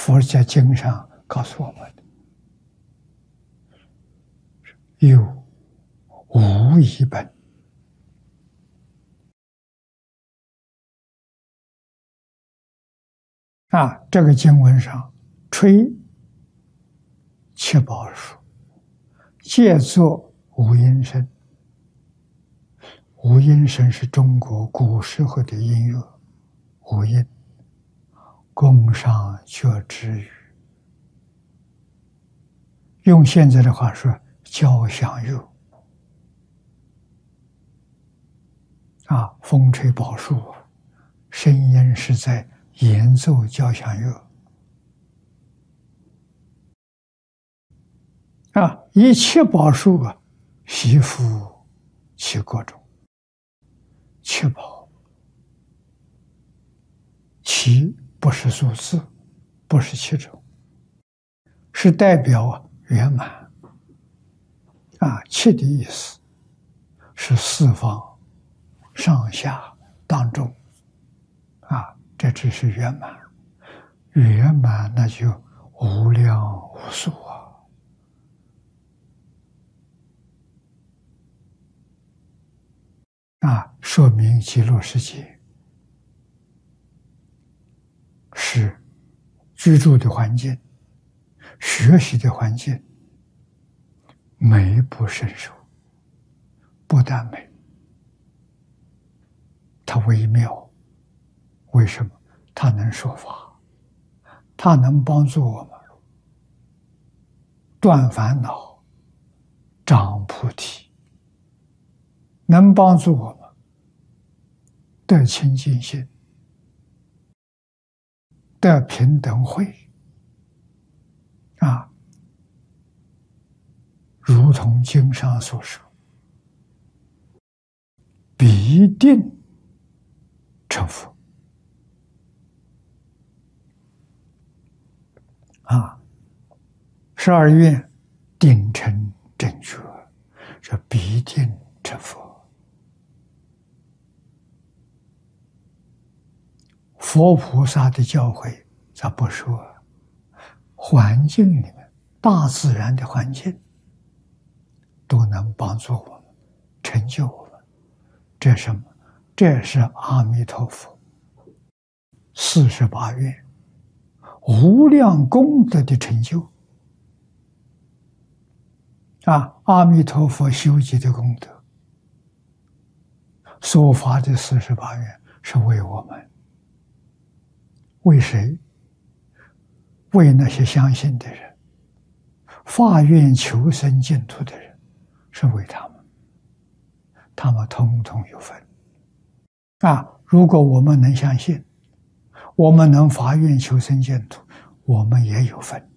佛家经上告诉我们的，有无一本。这个经文上吹七宝树，借作无音声。无音声是中国古时候的音乐，无音，宫商角徵羽，用现在的话说，交响乐。风吹宝树，声音是在演奏交响乐。一切宝树悉服其国中。七宝，七不是数字，不是七种，是代表圆满。七的意思是四方、上下、当中。这只是圆满，圆满那就无量无数说明极乐世界是居住的环境、学习的环境，美不胜收。不但美，它微妙。为什么？它能说法，它能帮助我们断烦恼、长菩提，能帮助我们得清净心，得平等慧。如同经上所说，必定成佛。12愿定成正觉，这必定成佛。佛菩萨的教诲咱不说，环境里面，大自然的环境都能帮助我们，成就我们。这是什么？这是阿弥陀佛48愿无量功德的成就。阿弥陀佛修集的功德，所发的48愿是为我们，为谁？为那些相信的人，发愿求生净土的人，是为他们，他们统统有份。如果我们能相信，我们能发愿求生净土，我们也有份。